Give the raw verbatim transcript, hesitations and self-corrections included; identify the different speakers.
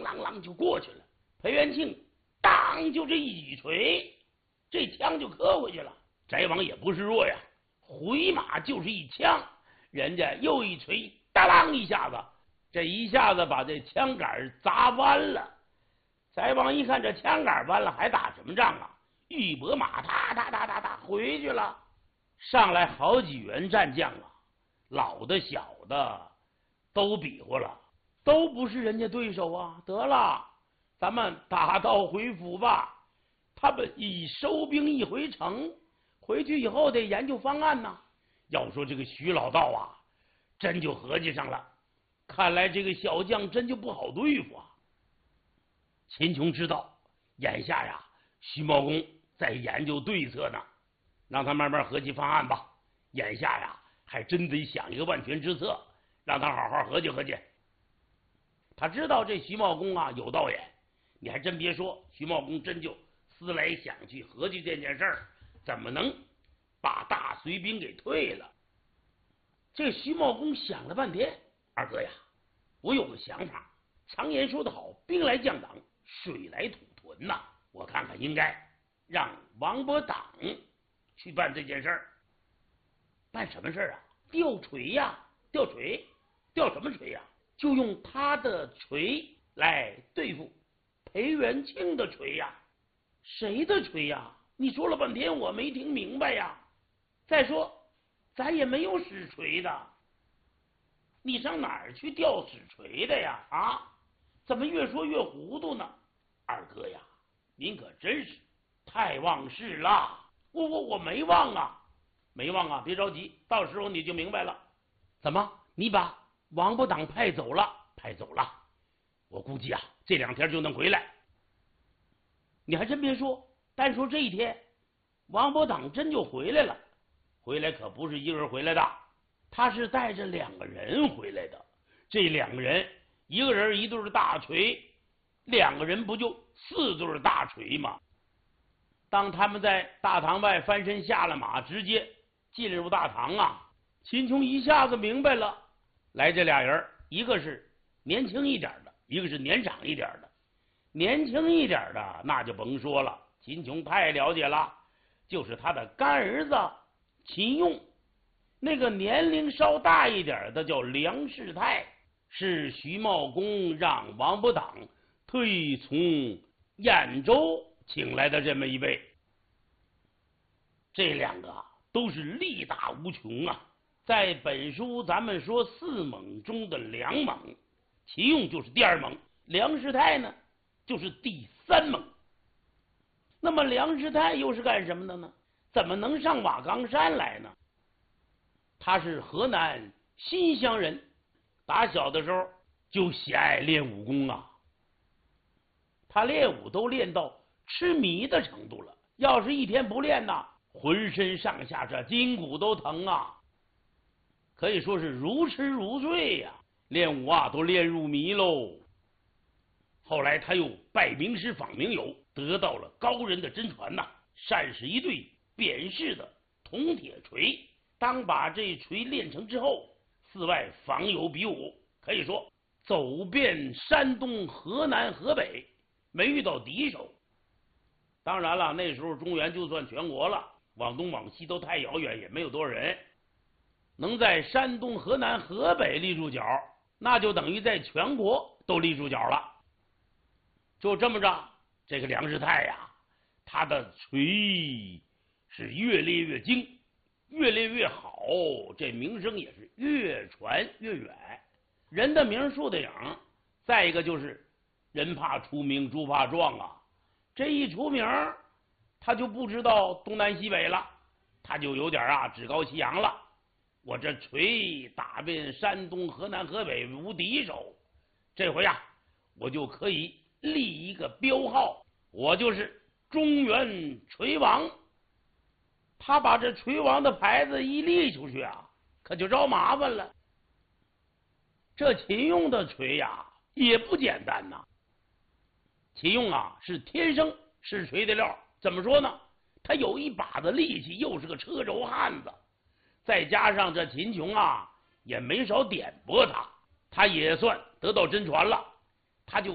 Speaker 1: 啷啷就过去了。裴元庆当就这一举锤，这枪就磕回去了。翟王也不示弱呀，回马就是一枪，人家又一锤，当啷一下子，这一下子把这枪杆砸弯了。翟王一看这枪杆弯了，还打什么仗啊？玉帛马哒哒哒哒哒回去了。上来好几员战将啊，老的小的都比划了，都不是人家对手啊。得了，咱们打道回府吧。他们已收兵一回城，回去以后得研究方案呐。要说这个徐老道啊，真就合计上了，看来这个小将真就不好对付啊。秦琼知道眼下呀，徐茂公在研究对策呢，让他慢慢合计方案吧。眼下呀，还真得想一个万全之策，让他好好合计合计。他知道这徐茂公啊有道眼，你还真别说，徐茂公真就思来想去，合计这件事儿怎么能把大隋兵给退了。这徐茂公想了半天，二哥呀，我有个想法。常言说得好，兵来将挡，水来土屯呐、啊。我看看应该让王伯党去办这件事儿。办什么事儿啊？吊锤呀，吊锤，吊什么锤呀？就用他的锤来对付裴元庆的锤呀。谁的锤呀？你说了半天我没听明白呀。再说咱也没有使锤的，你上哪儿去吊使锤的呀？啊，怎么越说越糊涂呢？二哥呀，您可真是太忘事了。我我我没忘啊，没忘啊，别着急，到时候你就明白了。怎么，你把王伯党派走了？派走了，我估计啊，这两天就能回来。你还真别说，单说这一天，王伯党真就回来了。回来可不是一个人回来的，他是带着两个人回来的。这两个人，一个人一对大锤，两个人不就四对大锤吗？当他们在大堂外翻身下了马，直接进入大堂啊，秦琼一下子明白了，来这俩人，一个是年轻一点的，一个是年长一点的。年轻一点的那就甭说了，秦琼太了解了，就是他的干儿子秦用。那个年龄稍大一点的叫梁世泰，是徐茂公让王伯党特意从兖州请来的这么一位。这两个都是力大无穷啊，在本书咱们说四猛中的梁猛，秦用就是第二猛，梁世泰呢就是第三猛。那么梁世泰又是干什么的呢？怎么能上瓦岗山来呢？他是河南新乡人，打小的时候就喜爱练武功啊。他练武都练到痴迷的程度了，要是一天不练呐，浑身上下这筋骨都疼啊，可以说是如痴如醉呀、啊。练武啊都练入迷喽。后来他又拜名师访名友，得到了高人的真传呐、啊，善使一对扁式的铜铁锤。当把这锤练成之后，四外访友比武，可以说走遍山东、河南、河北，没遇到敌手。当然了，那时候中原就算全国了，往东往西都太遥远，也没有多少人能在山东、河南、河北立住脚，那就等于在全国都立住脚了。就这么着，这个梁世泰呀，他的锤是越练越精，越练越好，这名声也是越传越远。人的名树的影，再一个就是人怕出名猪怕壮啊，这一出名他就不知道东南西北了，他就有点啊趾高气扬了。我这锤打遍山东、河南、河北无敌手，这回啊我就可以立一个标号，我就是中原锤王。他把这锤王的牌子一立出去啊，可就招麻烦了。这秦用的锤呀也不简单呐。秦用啊是天生是锤的料，怎么说呢？他有一把子力气，又是个车轴汉子，再加上这秦琼啊也没少点拨他，他也算得到真传了。他就